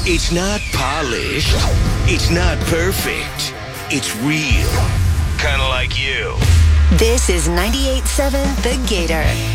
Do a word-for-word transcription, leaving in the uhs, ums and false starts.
It's not polished. It's not perfect. It's real. Kind of like you. This is ninety-eight point seven The Gator.